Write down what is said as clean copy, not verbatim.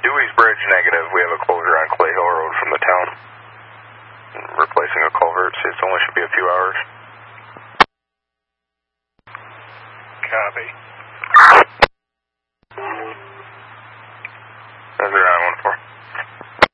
Dewey's Bridge, negative. We have a closure on Clay Hill Road from the town. Replacing a culvert, so it only should be a few hours.